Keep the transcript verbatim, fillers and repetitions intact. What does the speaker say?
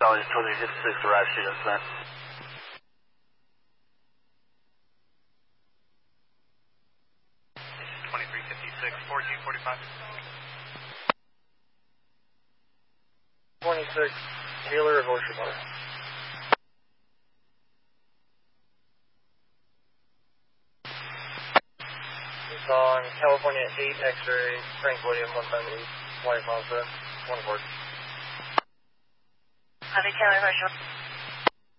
Valley twenty-three fifty-six, arrive, students, man. twenty-three fifty-six, fourteen forty-five. twenty-six, Taylor of Ocean Park. It's on California eight X-ray, Frank William, one seventy, White Mazda, one forty. Heavy Taylor, Ocean.